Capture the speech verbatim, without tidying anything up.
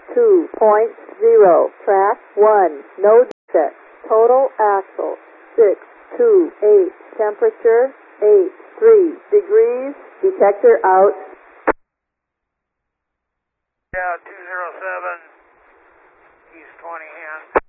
two point zero. Track one. No defects. Total axle six two eight. Temperature eight three degrees. Detector out. Yeah, two zero seven, East twenty hand.